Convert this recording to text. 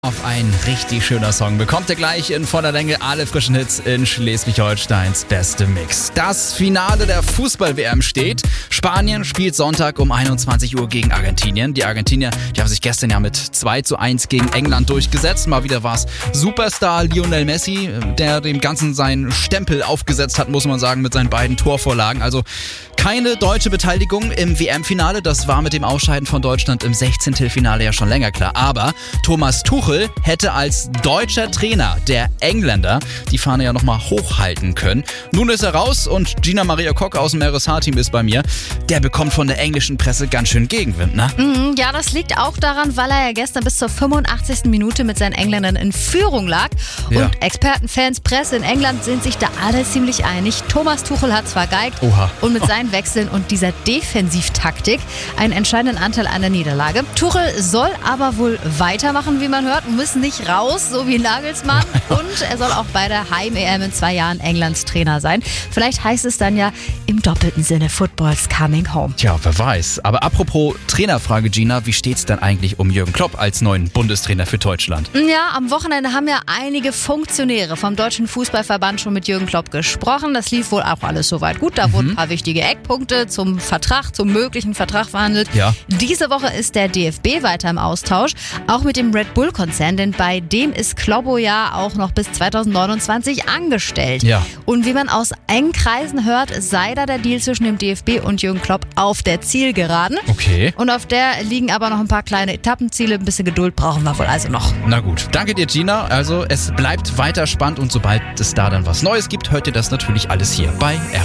Auf ein richtig schöner Song bekommt ihr gleich in voller Länge alle frischen Hits in Schleswig-Holsteins beste Mix. Das Finale der Fußball-WM steht. Spanien spielt Sonntag um 21 Uhr gegen Argentinien. Die Argentinier, die haben sich gestern ja mit 2:1 gegen England durchgesetzt. Mal wieder war es Superstar Lionel Messi, der dem Ganzen seinen Stempel aufgesetzt hat, muss man sagen, mit seinen beiden Torvorlagen. Also keine deutsche Beteiligung im WM-Finale. Das war mit dem Ausscheiden von Deutschland im 16. Finale ja schon länger klar. Aber Thomas Tuchel hätte als deutscher Trainer der Engländer die Fahne ja nochmal hochhalten können. Nun ist er raus und Gina Maria Kock aus dem RSH-Team ist bei mir. Der bekommt von der englischen Presse ganz schön Gegenwind, ne? Ja, das liegt auch daran, weil er ja gestern bis zur 85. Minute mit seinen Engländern in Führung lag. Ja. Und Experten, Fans, Presse in England sind sich da alle ziemlich einig. Thomas Tuchel hat zwar geigt und mit seinen Wechseln und dieser Defensivtaktik einen entscheidenden Anteil an der Niederlage. Tuchel soll aber wohl weitermachen, wie man hört, und muss nicht raus, so wie Nagelsmann. Und er soll auch bei der Heim-EM in 2 Jahren Englands Trainer sein. Vielleicht heißt es dann ja im doppelten Sinne Football's coming home. Tja, wer weiß. Aber apropos Trainerfrage, Gina, wie steht's denn eigentlich um Jürgen Klopp als neuen Bundestrainer für Deutschland? Ja, am Wochenende haben ja einige Funktionäre vom Deutschen Fußballverband schon mit Jürgen Klopp gesprochen. Das lief wohl auch alles soweit gut. Da wurden ein paar wichtige Eckpunkte zum möglichen Vertrag verhandelt. Ja. Diese Woche ist der DFB weiter im Austausch, auch mit dem Red Bull-Konzern, denn bei dem ist Kloppo ja auch noch bis 2029 angestellt. Ja. Und wie man aus engen Kreisen hört, sei da der Deal zwischen dem DFB und Jürgen Klopp auf der Zielgeraden. Okay. Und auf der liegen aber noch ein paar kleine Etappenziele. Ein bisschen Geduld brauchen wir wohl also noch. Na gut, danke dir, Gina. Also es bleibt weiter spannend und sobald es da dann was Neues gibt, hört ihr das natürlich alles hier bei